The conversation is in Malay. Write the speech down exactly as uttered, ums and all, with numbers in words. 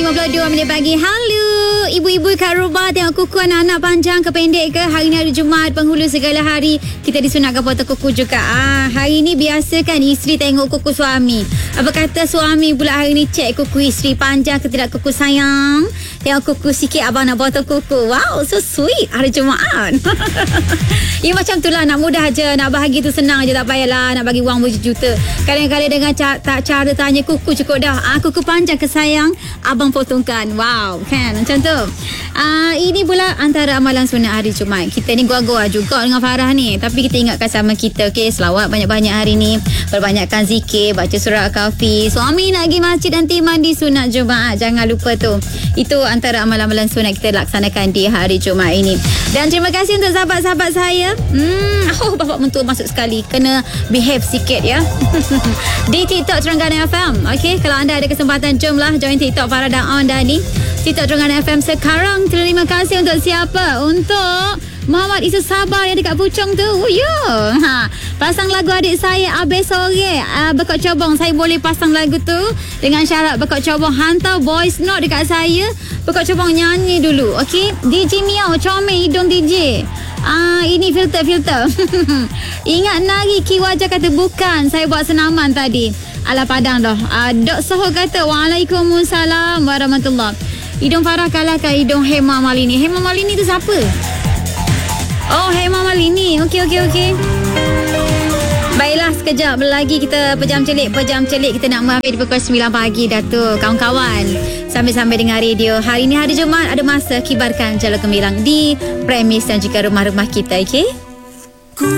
lima puluh dua minit pagi. Halo ibu-ibu kat rumah, tengok kuku anak-anak panjang ke pendek ke? Hari ni hari Jumaat, penghulu segala hari kita disunatkan potong kuku juga. Ah, hari ni biasa kan isteri tengok kuku suami. Apa kata suami pula hari ni cek kuku isteri panjang ke tidak, kuku sayang. Tengok kuku sikit, abang nak potong kuku. Wow, so sweet hari Jumaat. Ya macam tu lah, nak mudah je, nak bahagia tu senang je, tak payahlah nak bagi wang berjuta. Kadang-kadang dengan ca- tak cara tanya kuku cukup dah. Ah, kuku panjang ke sayang, abang potongkan. Wow, kan macam tu. Ah, ini pula antara amalan sunat hari Jumaat. Kita ni gua-gua juga dengan Farah ni, tapi kita ingatkan sama kita, okey, selawat banyak-banyak hari ni, perbanyakkan zikir, baca surah Al-Kahfi. Suami nak pergi masjid nanti mandi sunat Jumaat, jangan lupa tu. Itu antara amalan-amalan sunat kita laksanakan di hari Jumaat ini. Dan terima kasih untuk sahabat-sahabat saya. Hmm, oh bapak mentua masuk sekali, kena behave sikit ya. Di TikTok Terengganu F M. Okey, kalau anda ada kesempatan, jomlah join TikTok Farah dan On Dani. TikTok Terengganu F M sekarang. Terima kasih untuk siapa? Untuk Muhammad Isa Sabar yang dekat Puchong tu. Oh ya. Ha, pasang lagu adik saya Abel Sore, uh, Bekok Cobong. Saya boleh pasang lagu tu dengan syarat Bekok Cobong hantar voice note dekat saya. Bekok Cobong nyanyi dulu. Okey, D J Miao comel hidung D J. Ah, ini filter-filter. Ingat nari Ki Wajah kata bukan, saya buat senaman tadi. Alah padang dah. Ah, Dok Soho kata waalaikumsalam warahmatullahi. Hidung Farah kalahkan hidung Hema Malini. Hema Malini tu siapa? Oh, Hema Malini. Okey, okey, okey. Baiklah, sekejap lagi kita pejam celik. Pejam celik kita nak mengambil di pukul sembilan pagi dah tu, kawan-kawan. Sambil-sambil dengar radio. Hari ni hari Jumaat, ada masa kibarkan Jalur Gemilang di premis dan juga rumah-rumah kita, okey?